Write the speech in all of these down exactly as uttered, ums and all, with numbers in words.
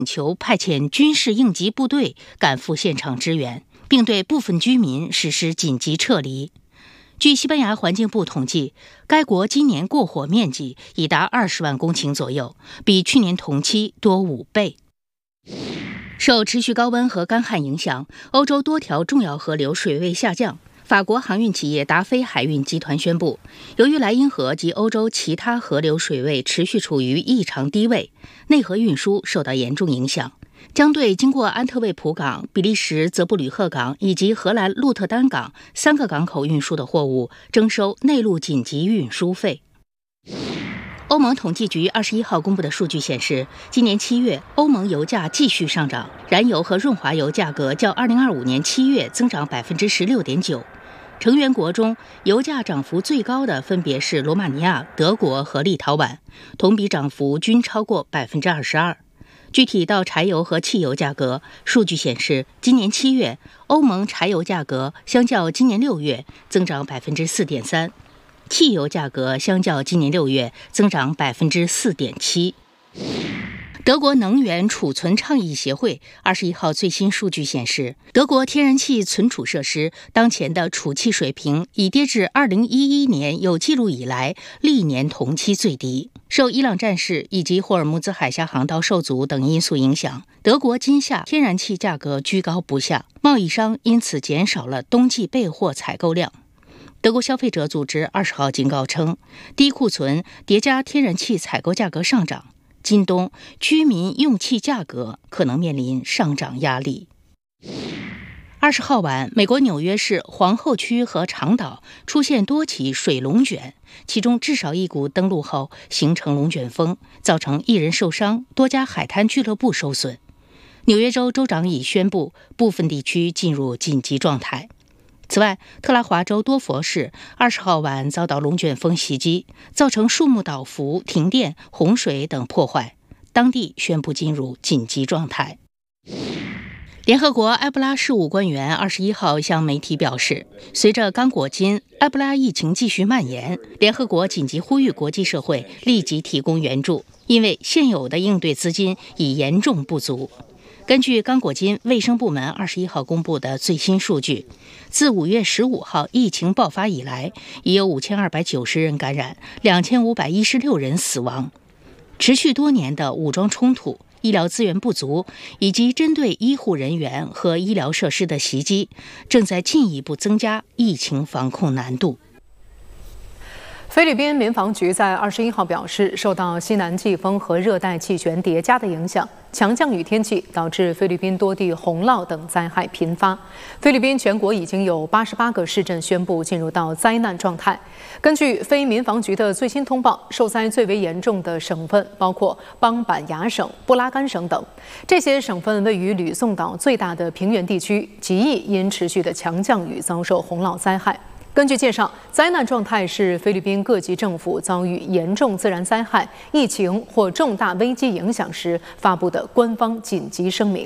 求派遣军事应急部队赶赴现场支援，并对部分居民实施紧急撤离。据西班牙环境部统计，该国今年过火面积已达二十万公顷左右，比去年同期多五倍。受持续高温和干旱影响，欧洲多条重要河流水位下降。法国航运企业达菲海运集团宣布，由于莱茵河及欧洲其他河流水位持续处于异常低位，内河运输受到严重影响，将对经过安特卫普港、比利时泽布吕赫港以及荷兰鹿特丹港三个港口运输的货物征收内陆紧急运输费。欧盟统计局二十一号公布的数据显示，今年七月欧盟油价继续上涨，燃油和润滑油价格较二零二五年七月增长百分之十六点九。成员国中，油价涨幅最高的分别是罗马尼亚、德国和立陶宛，同比涨幅均超过百分之二十二。具体到柴油和汽油价格，数据显示，今年七月欧盟柴油价格相较今年六月增长百分之四点三。汽油价格相较今年六月增长百分之四点七。德国能源储存倡议协会二十一号最新数据显示，德国天然气存储设施当前的储气水平已跌至二零一一年有记录以来历年同期最低。受伊朗战事以及霍尔木兹海峡航道受阻等因素影响，德国今夏天然气价格居高不下，贸易商因此减少了冬季备货采购量。德国消费者组织二十号警告称，低库存叠加天然气采购价格上涨，今冬居民用气价格可能面临上涨压力。二十号晚，美国纽约市皇后区和长岛出现多起水龙卷，其中至少一股登陆后形成龙卷风，造成一人受伤，多家海滩俱乐部受损。纽约州州长已宣布部分地区进入紧急状态。此外，特拉华州多佛市二十号晚遭到龙卷风袭击，造成树木倒伏、停电、洪水等破坏，当地宣布进入紧急状态。联合国埃博拉事务官员二十一号向媒体表示，随着刚果金埃博拉疫情继续蔓延，联合国紧急呼吁国际社会立即提供援助，因为现有的应对资金已严重不足。根据刚果金卫生部门二十一号公布的最新数据，自五月十五号疫情爆发以来，已有五千二百九十人感染，两千五百一十六人死亡。持续多年的武装冲突、医疗资源不足以及针对医护人员和医疗设施的袭击，正在进一步增加疫情防控难度。 菲律宾民防局在二十一号表示，受到西南季风和热带气旋叠加的影响，强降雨天气导致菲律宾多地洪涝等灾害频发。菲律宾全国已经有八十八个市镇宣布进入到灾难状态。根据非民防局的最新通报，受灾最为严重的省份包括邦板牙省、布拉干省等。这些省份位于吕宋岛最大的平原地区，极易因持续的强降雨遭受洪涝灾害。根据介绍，灾难状态是菲律宾各级政府遭遇严重自然灾害、疫情或重大危机影响时发布的官方紧急声明。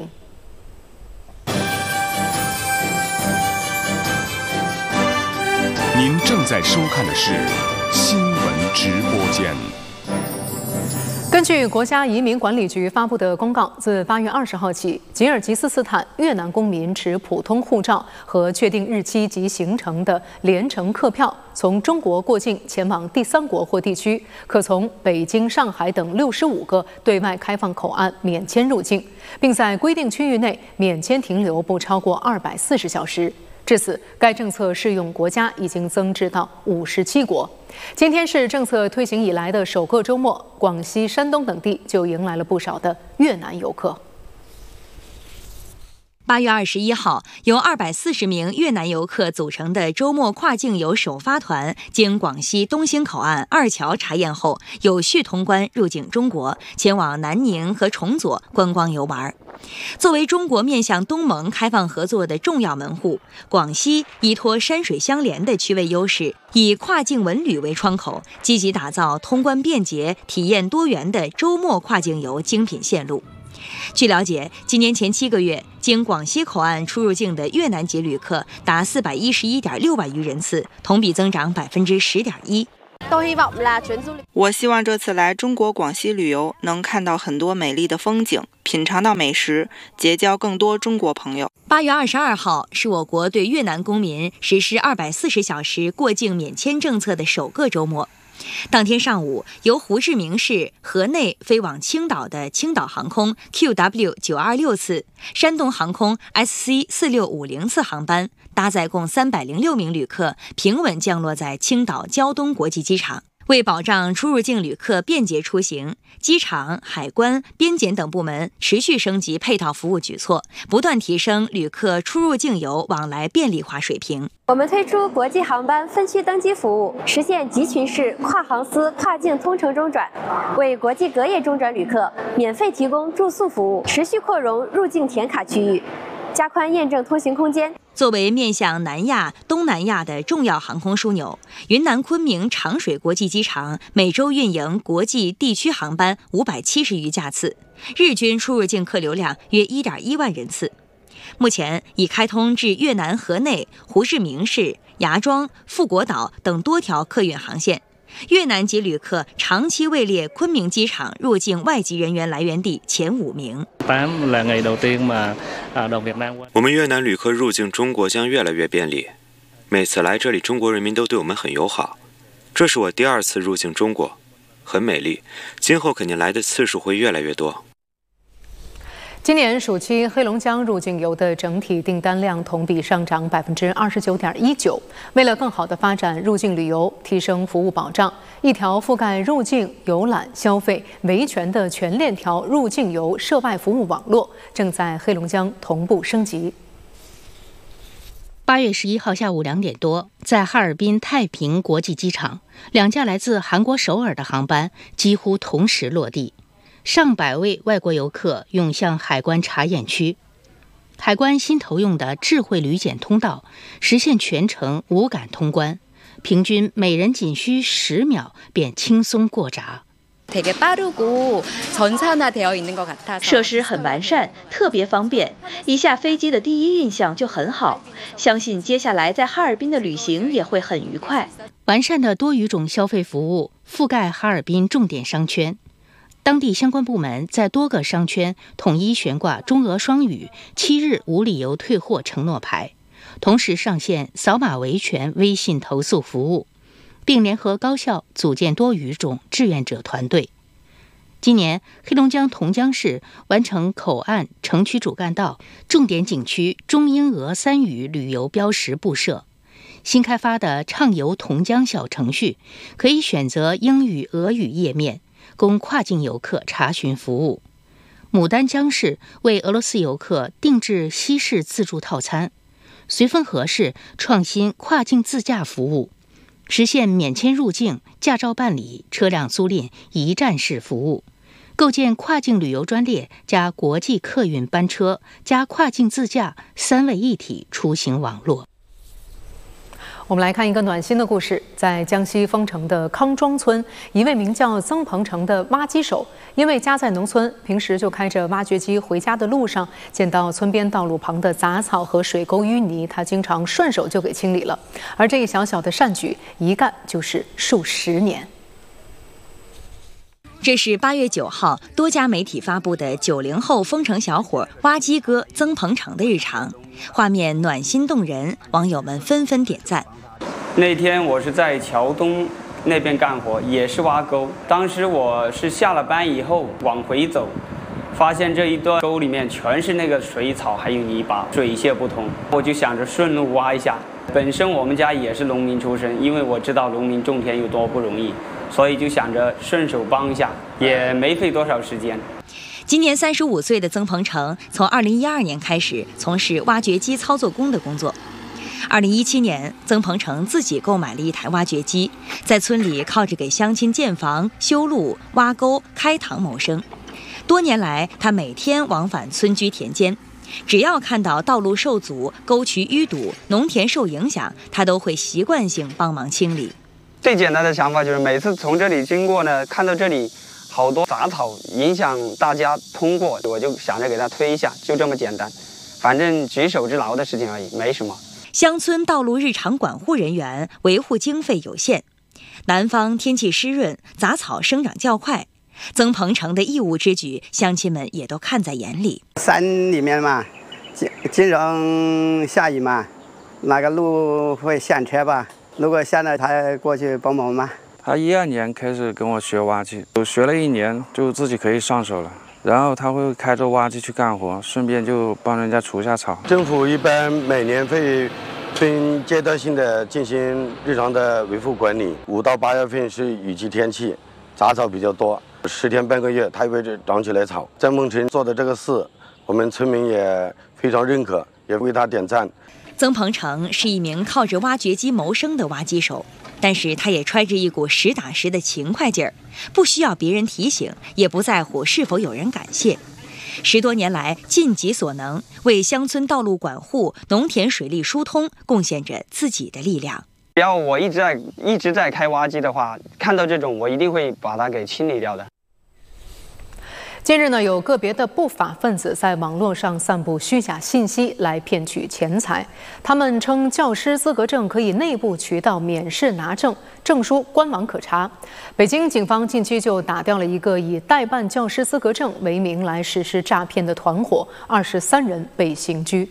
您正在收看的是新闻直播间。 根据国家移民管理局发布的公告，自八月二十号起，吉尔吉斯斯坦越南公民持普通护照和确定日期及行程的联程客票，从中国过境前往第三国或地区，可从北京、上海等六十五个对外开放口岸免签入境，并在规定区域内免签停留不超过二百四十小时。至此，该政策适用国家已经增至到五十七国。今天是政策推行以来的首个周末，广西、山东等地就迎来了不少的越南游客。 八月二十一号，由二百四十名越南游客组成的周末跨境游首发团，经广西东兴口岸二桥查验后，有序通关入境中国，前往南宁和崇左观光游玩。作为中国面向东盟开放合作的重要门户，广西依托山水相连的区位优势，以跨境文旅为窗口，积极打造通关便捷、体验多元的周末跨境游精品线路。据了解，今年前七个月，经广西口岸出入境的越南籍旅客达四百一十一点六万余人次，同比增长百分之十点一。 我希望这次来中国广西旅游，能看到很多美丽的风景，品尝到美食，结交更多中国朋友。 八月二十二号是我国对越南公民实施二百四十小时过境免签政策的首个周末。当天上午，由胡志明市河内飞往青岛的青岛航空 Q W 九二六次、山东航空 S C 四六五零次航班，搭载共三百零六名旅客，平稳降落在青岛胶东国际机场。为保障出入境旅客便捷出行，机场、海关、边检等部门持续升级配套服务举措，不断提升旅客出入境游往来便利化水平。 我们推出国际航班分区登机服务，实现集群式跨航司跨境通程中转，为国际隔夜中转旅客免费提供住宿服务，持续扩容入境填卡区域，加宽验证通行空间。 作为面向南亚、东南亚的重要航空枢纽，云南昆明长水国际机场每周运营国际地区航班五百七十余架次，日均出入境客流量约 一点一万人次。目前已开通至越南河内、胡志明市、芽庄、富国岛等多条客运航线。越南籍旅客长期位列昆明机场入境外籍人员来源地前五名。 我们越南旅客入境中国将越来越便利，每次来这里，中国人民都对我们很友好。这是我第二次入境中国，很美丽，今后肯定来的次数会越来越多。 今年暑期黑龙江入境游的整体订单量同比上涨百分之二十九点一九。为了更好地发展入境旅游，提升服务保障，一条覆盖入境、游览、消费、维权的全链条入境游涉外服务网络正在黑龙江同步升级。 八月十一号下午两点多，在哈尔滨太平国际机场，两架来自韩国首尔的航班几乎同时落地。上百位外国游客涌向海关查验区，海关新投用的智慧旅检通道实现全程无感通关，平均每人仅需十秒便轻松过闸。 设施很完善，特别方便，一下飞机的第一印象就很好，相信接下来在哈尔滨的旅行也会很愉快。 完善的多语种消费服务覆盖哈尔滨重点商圈。当地相关部门在多个商圈统一悬挂中俄双语七日无理由退货承诺牌，同时上线扫码维权微信投诉服务，并联合高校组建多语种志愿者团队。今年，黑龙江同江市完成口岸城区主干道重点景区中英俄三语旅游标识布设。新开发的畅游同江小程序可以选择英语、俄语页面，供跨境游客查询服务。牡丹江市为俄罗斯游客定制西式自助套餐，绥芬河市创新跨境自驾服务，实现免签入境、驾照办理、车辆租赁一站式服务，构建跨境旅游专列加国际客运班车加跨境自驾三位一体出行网络。 我们来看一个暖心的故事。在江西丰城的康庄村，一位名叫曾鹏程的挖机手，因为家在农村，平时就开着挖掘机回家的路上，见到村边道路旁的杂草和水沟淤泥，他经常顺手就给清理了。而这一小小的善举，一干就是数十年。 这是八月九号多家媒体发布的九零后丰城小伙挖机哥曾鹏程的日常，画面暖心动人，网友们纷纷点赞。 那天我是在桥东那边干活，也是挖沟。当时我是下了班以后往回走，发现这一段沟里面全是那个水草还有泥巴，水泄不通。我就想着顺路挖一下。本身我们家也是农民出身，因为我知道农民种田有多不容易，所以就想着顺手帮一下，也没费多少时间。 今年三十五岁的曾鹏程，从二零一二年开始从事挖掘机操作工的工作。二零一七年，曾鹏程自己购买了一台挖掘机，在村里靠着给乡亲建房、修路、挖沟、开塘谋生。多年来，他每天往返村居田间，只要看到道路受阻、沟渠淤堵、农田受影响，他都会习惯性帮忙清理。 最简单的想法就是每次从这里经过呢，看到这里好多杂草影响大家通过，我就想着给他推一下，就这么简单，反正举手之劳的事情而已，没什么。 乡村道路日常管护人员维护经费有限， 南方天气湿润，杂草生长较快。曾鹏程的义务之举，乡亲们也都看在眼里。 山里面嘛，经经常下雨嘛，那个路会陷车吧？如果陷了，他过去帮忙吗？ 他一二年开始跟我学挖机，我学了一年就自己可以上手了。然后他会开着挖机去干活，顺便就帮人家除下草。 政府一般每年会分阶段性的进行日常的维护管理。五到八月份是雨季天气，杂草比较多。十天半个月，它会长起来草。在孟城做的这个事，我们村民也非常认可，也为他点赞。 曾鹏程是一名靠着挖掘机谋生的挖机手，但是他也揣着一股实打实的勤快劲儿，不需要别人提醒，也不在乎是否有人感谢。十多年来，尽己所能，为乡村道路管护、农田水利疏通贡献着自己的力量。 只要我一直在一直在开挖机的话，看到这种我一定会把它给清理掉的。 近日呢，有个别的不法分子在网络上散布虚假信息来骗取钱财。他们称教师资格证可以内部渠道免试拿证，证书官网可查。北京警方近期就打掉了一个以代办教师资格证为名来实施诈骗的团伙，二十三人被刑拘。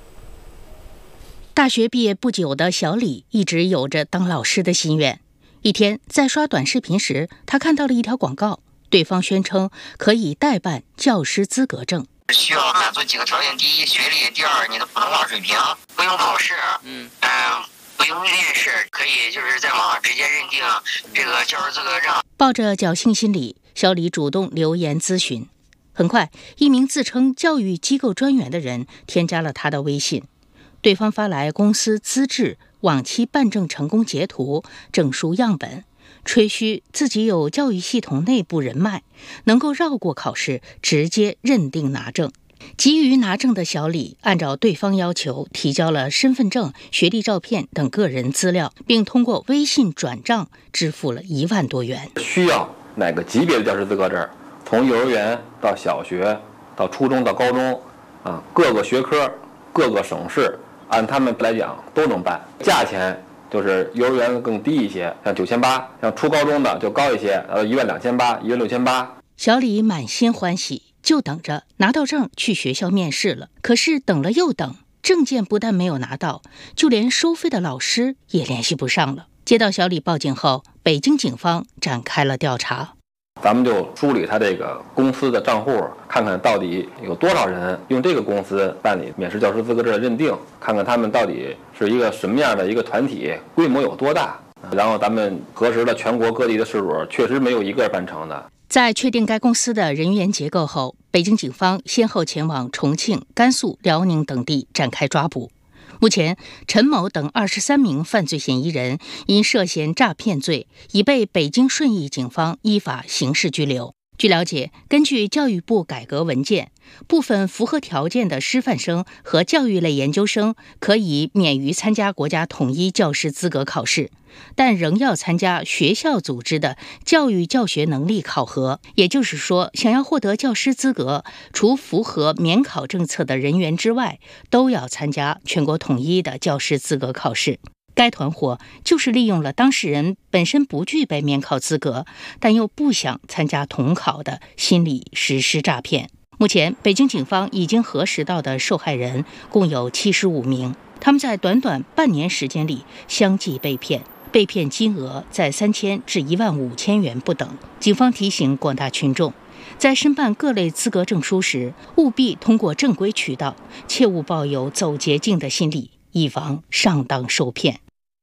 大学毕业不久的小李一直有着当老师的心愿。一天在刷短视频时，他看到了一条广告。对方宣称可以代办教师资格证， 需要满足几个条件：第一，学历；第二，你的普通话水平，不用考试，嗯，嗯，不用面试，可以就是在网上直接认定这个教师资格证。 抱着侥幸心理，小李主动留言咨询。很快，一名自称教育机构专员的人添加了他的微信，对方发来公司资质、往期办证成功截图、证书样本。吹嘘自己有教育系统内部人脉，能够绕过考试，直接认定拿证。急于拿证的小李按照对方要求提交了身份证、学历照片等个人资料，并通过微信转账支付了一万多元。 需要哪个级别的教师资格证？从幼儿园到小学，到初中到高中，啊，各个学科、各个省市，按他们来讲都能办。价钱就是幼儿园更低一些，像九千八，像初高中的就高一些，呃，一万两千八，一万六千八。 小李满心欢喜，就等着拿到证去学校面试了。可是等了又等，证件不但没有拿到，就连收费的老师也联系不上了。接到小李报警后，北京警方展开了调查。 咱们就梳理他这个公司的账户，看看到底有多少人用这个公司办理免试教师资格证的认定，看看他们到底是一个什么样的一个团体，规模有多大。然后咱们核实了全国各地的事主，确实没有一个办成的。 在确定该公司的人员结构后，北京警方先后前往重庆、甘肃、辽宁等地展开抓捕。目前，陈某等二十三名犯罪嫌疑人因涉嫌诈骗罪，已被北京顺义警方依法刑事拘留。据了解，根据教育部改革文件，部分符合条件的师范生和教育类研究生可以免于参加国家统一教师资格考试，但仍要参加学校组织的教育教学能力考核。也就是说，想要获得教师资格，除符合免考政策的人员之外，都要参加全国统一的教师资格考试。该团伙就是利用了当事人本身不具备免考资格，但又不想参加统考的心理实施诈骗。目前，北京警方已经核实到的受害人共有七十五名，他们在短短半年时间里相继被骗，被骗金额在三千至一万五千元不等。警方提醒广大群众，在申办各类资格证书时，务必通过正规渠道，切勿抱有走捷径的心理，以防上当受骗。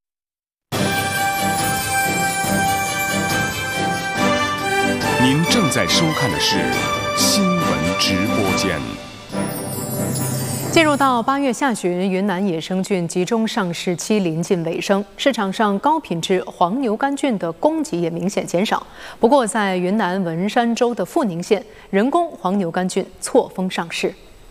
您正在收看的是新闻直播间。 进入到八月下旬，云南野生菌集中上市期临近尾声，市场上高品质黄牛肝菌的供给也明显减少。不过，在云南文山州的富宁县，人工黄牛肝菌错峰上市。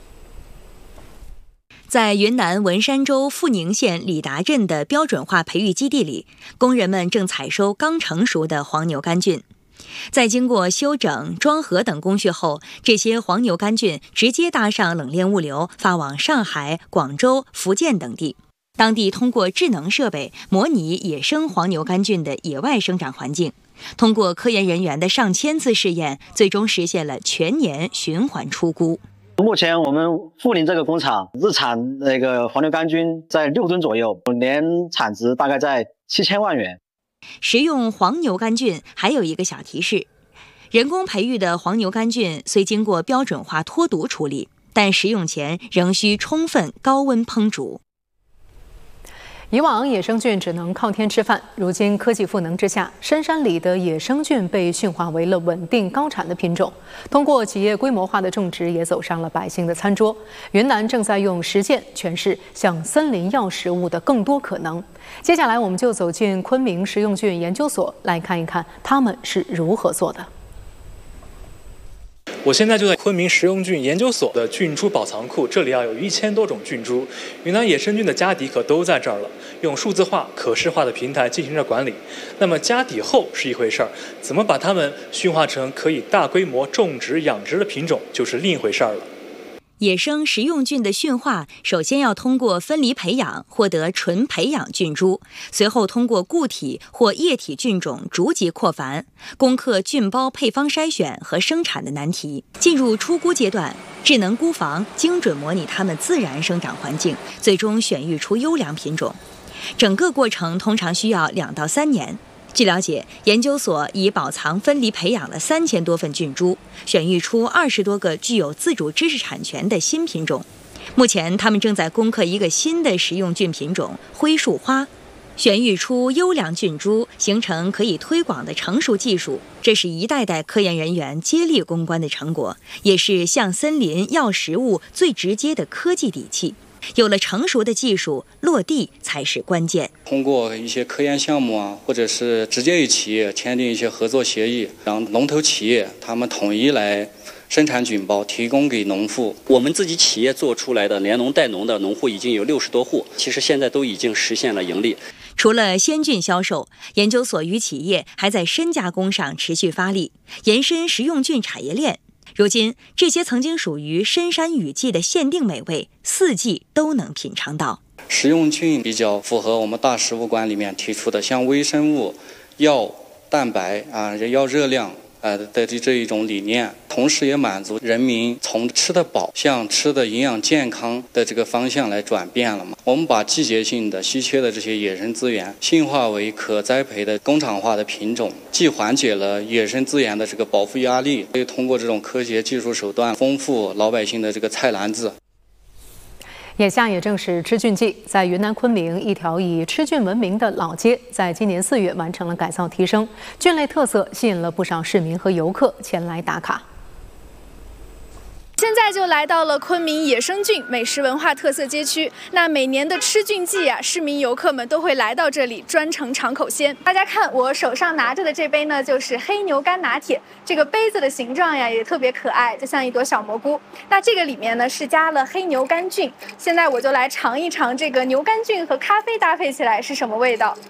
在云南文山州富宁县李达镇的标准化培育基地里，工人们正采收刚成熟的黄牛肝菌。在经过修整、装盒等工序后，这些黄牛肝菌直接搭上冷链物流，发往上海、广州、福建等地。 当地通过智能设备模拟野生黄牛肝菌的野外生长环境，通过科研人员的上千次试验，最终实现了全年循环出菇。 目前我们富临这个工厂日产那个黄牛肝菌在六吨左右，年产值大概在七千万元。 食用黄牛肝菌还有一个小提示：人工培育的黄牛肝菌虽经过标准化脱毒处理，但食用前仍需充分高温烹煮。 以往野生菌只能靠天吃饭，如今科技赋能之下，深山里的野生菌被驯化为了稳定高产的品种。通过企业规模化的种植，也走上了百姓的餐桌。云南正在用实践诠释向森林要食物的更多可能。接下来，我们就走进昆明食用菌研究所，来看一看他们是如何做的。 我现在就在昆明食用菌研究所的菌株宝藏库，这里啊有一千多种菌株，云南野生菌的家底可都在这儿了，用数字化、可视化的平台进行着管理。那么家底后是一回事儿，怎么把它们驯化成可以大规模种植养殖的品种，就是另一回事儿了。 野生食用菌的驯化，首先要通过分离培养获得纯培养菌株，随后通过固体或液体菌种逐级扩繁，攻克菌包配方筛选和生产的难题。进入出菇阶段，智能菇房精准模拟它们自然生长环境，最终选育出优良品种。整个过程通常需要两到三年。据了解，研究所已保藏分离培养了三千多份菌株，选育出二十多个具有自主知识产权的新品种。目前，他们正在攻克一个新的食用菌品种——灰树花，选育出优良菌株，形成可以推广的成熟技术。这是一代代科研人员接力攻关的成果，也是向森林要食物最直接的科技底气。有了成熟的技术，落地才是关键。 通过一些科研项目啊，或者是直接与企业签订一些合作协议，让龙头企业他们统一来生产菌包，提供给农户。 我们自己企业做出来的连农带农的农户已经有六十多户，其实现在都已经实现了盈利。 除了鲜菌销售，研究所与企业还在深加工上持续发力，延伸食用菌产业链。如今，这些曾经属于深山雨季的限定美味，四季都能品尝到。 食用菌比较符合我们大食物馆里面提出的，像微生物、要蛋白啊、要热量呃的这一种理念，同时也满足人民从吃得饱向吃的营养健康的这个方向来转变了嘛。我们把季节性的稀缺的这些野生资源驯化为可栽培的工厂化的品种，既缓解了野生资源的这个保护压力，可以通过这种科学技术手段丰富老百姓的这个菜篮子。 眼下也正是吃菌季，在云南昆明，一条以吃菌闻名的老街，在今年四月完成了改造提升，菌类特色吸引了不少市民和游客前来打卡。 现在就来到了昆明野生菌美食文化特色街区。那每年的吃菌季啊，市民游客们都会来到这里专程尝口鲜。大家看我手上拿着的这杯呢，就是黑牛肝拿铁。这个杯子的形状呀也特别可爱，就像一朵小蘑菇。那这个里面呢是加了黑牛肝菌。现在我就来尝一尝这个牛肝菌和咖啡搭配起来是什么味道。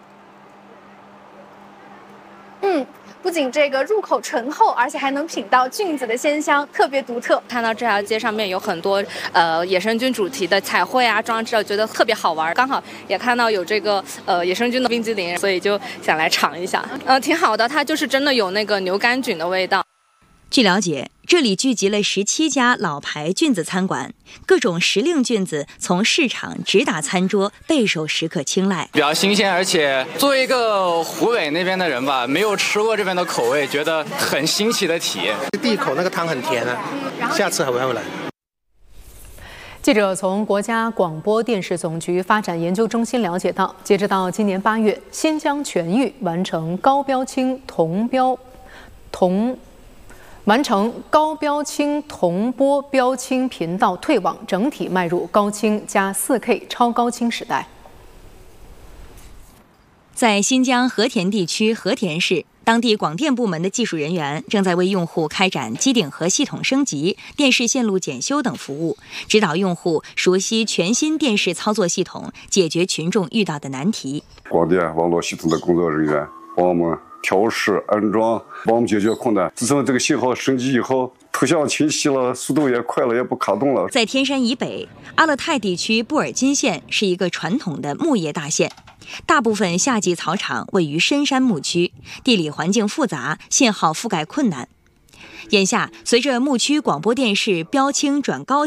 嗯。不仅这个入口醇厚，而且还能品到菌子的鲜香，特别独特。 看到这条街上面有很多呃野生菌主题的彩绘啊、装置，觉得特别好玩。刚好也看到有这个呃野生菌的冰激凌，所以就想来尝一下。呃，挺好的，它就是真的有那个牛肝菌的味道。 据了解，这里聚集了十七家老牌菌子餐馆，各种时令菌子从市场直达餐桌，备受食客青睐。 比较新鲜，而且作为一个湖北那边的人吧，没有吃过这边的口味，觉得很新奇的体验。 第一口那个汤很甜啊，下次还会来。 记者从国家广播电视总局发展研究中心了解到，截止到今年八月，新疆全域完成高标清同标同。完成高标清同波标清频道退网，整体迈入高清加 四K 超高清时代。 在新疆和田地区和田市，当地广电部门的技术人员正在为用户开展机顶盒系统升级、电视线路检修等服务，指导用户熟悉全新电视操作系统，解决群众遇到的难题。 广电网络系统的工作人员帮我们调试、安装，帮我们解决困难。自从这个信号升级以后， 图像清晰了，速度也快了，也不卡顿了。 在天山以北，阿勒泰地区布尔津县是一个传统的牧业大县，大部分夏季草场位于深山牧区，地理环境复杂，信号覆盖困难。眼下，随着牧区广播电视标清转高